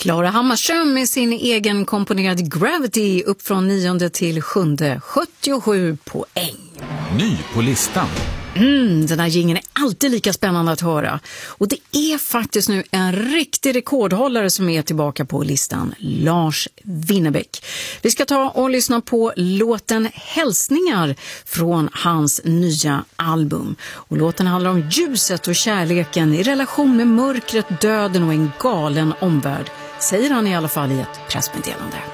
Klara Hammarström med sin egen komponerade Gravity upp från 9:e till 7:e, 77 poäng. Ny på listan. Den här jingeln är alltid lika spännande att höra. Och det är faktiskt nu en riktig rekordhållare som är tillbaka på listan, Lars Winnerbäck. Vi ska ta och lyssna på låten Hälsningar från hans nya album. Och låten handlar om ljuset och kärleken i relation med mörkret, döden och en galen omvärld, säger han i alla fall i ett pressmeddelande.